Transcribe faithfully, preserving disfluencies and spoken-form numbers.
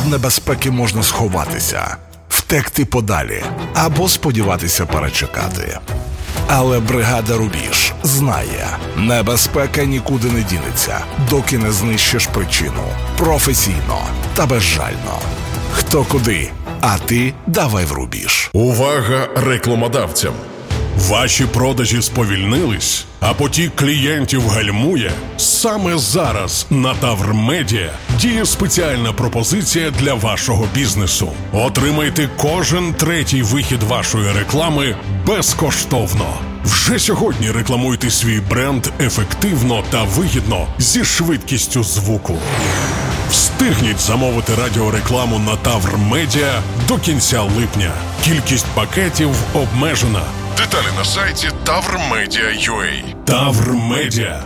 Від небезпеки можна сховатися, втекти подалі або сподіватися перечекати. Але бригада «Рубіж» знає, небезпека нікуди не дінеться, доки не знищиш причину. Професійно та безжально. Хто куди, а ти давай в «Рубіж». Увага рекламодавцям! Ваші продажі сповільнились, а потік клієнтів гальмує? Саме зараз на Тавр Медіа діє спеціальна пропозиція для вашого бізнесу. Отримайте кожен третій вихід вашої реклами безкоштовно. Вже сьогодні рекламуйте свій бренд ефективно та вигідно зі швидкістю звуку. Встигніть замовити радіорекламу на Тавр Медіа до кінця липня. Кількість пакетів обмежена. Деталі на сайті тавр медіа крапка ю а. Тавр Медіа.